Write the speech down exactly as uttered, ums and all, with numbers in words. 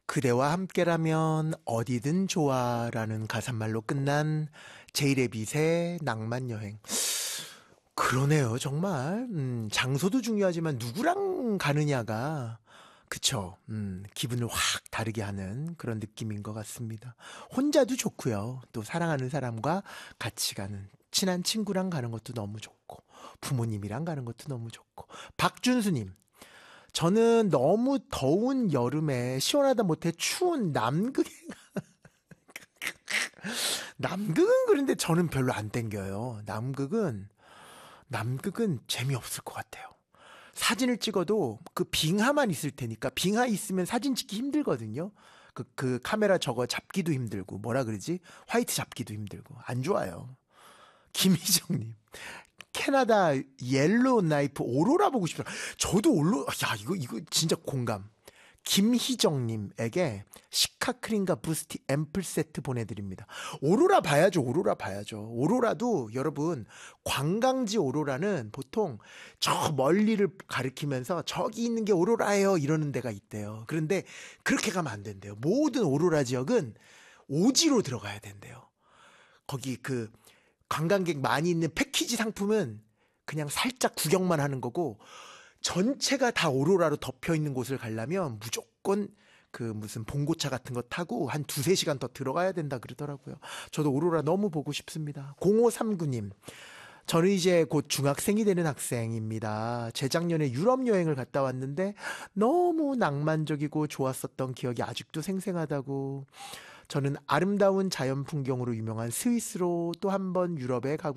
그대와 함께라면 어디든 좋아라는 가사말로 끝난 제이레빗의 낭만 여행. 그러네요, 정말. 음, 장소도 중요하지만 누구랑 가느냐가 그쵸. 음, 기분을 확 다르게 하는 그런 느낌인 것 같습니다. 혼자도 좋고요. 또 사랑하는 사람과 같이 가는 친한 친구랑 가는 것도 너무 좋고 부모님이랑 가는 것도 너무 좋고. 박준수님, 저는 너무 더운 여름에 시원하다 못해 추운 남극에 남극은 그런데 저는 별로 안 땡겨요. 남극은 남극은 재미없을 것 같아요. 사진을 찍어도 그 빙하만 있을 테니까 빙하 있으면 사진 찍기 힘들거든요. 그, 그 카메라 저거 잡기도 힘들고 뭐라 그러지? 화이트 잡기도 힘들고 안 좋아요. 김희정님, 캐나다 옐로우 나이프 오로라 보고 싶다. 저도 올로 야 이거 이거 진짜 공감. 김희정님에게 시카크림과 부스티 앰플 세트 보내드립니다. 오로라 봐야죠. 오로라 봐야죠. 오로라도 여러분 관광지 오로라는 보통 저 멀리를 가리키면서 저기 있는 게 오로라예요 이러는 데가 있대요. 그런데 그렇게 가면 안 된대요. 모든 오로라 지역은 오지로 들어가야 된대요. 거기 그 관광객 많이 있는 패키지 상품은 그냥 살짝 구경만 하는 거고 전체가 다 오로라로 덮여 있는 곳을 가려면 무조건 그 무슨 봉고차 같은 거 타고 한 두세 시간 더 들어가야 된다 그러더라고요. 저도 오로라 너무 보고 싶습니다. 공오삼구님, 저는 이제 곧 중학생이 되는 학생입니다. 재작년에 유럽 여행을 갔다 왔는데 너무 낭만적이고 좋았었던 기억이 아직도 생생하다고. 저는 아름다운 자연 풍경으로 유명한 스위스로 또 한 번 유럽에 가고